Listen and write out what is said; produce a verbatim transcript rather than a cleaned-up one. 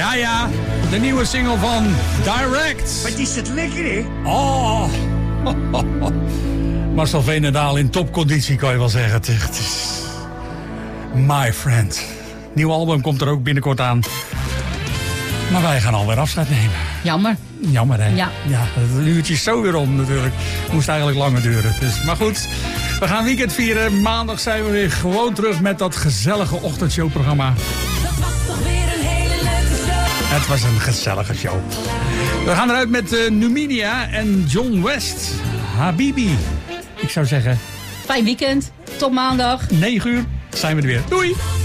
Ja, ja, de nieuwe single van Direct. Wat is het lekker, hè? Oh. Marcel Veenendaal in topconditie, kan je wel zeggen. Het is My Friend. Nieuw album komt er ook binnenkort aan. Maar wij gaan alweer afscheid nemen. Jammer. Jammer, hè? Ja. Ja, het uurtje is zo weer om natuurlijk. Moest eigenlijk langer duren. Dus, maar goed, we gaan weekend vieren. Maandag zijn we weer gewoon terug met dat gezellige ochtendshowprogramma. Dat was toch weer een hele leuke show. Het was een gezellige show. We gaan eruit met uh, Numidia en John West. Habibi. Ik zou zeggen... Fijn weekend. Tot maandag. negen uur zijn we er weer. Doei!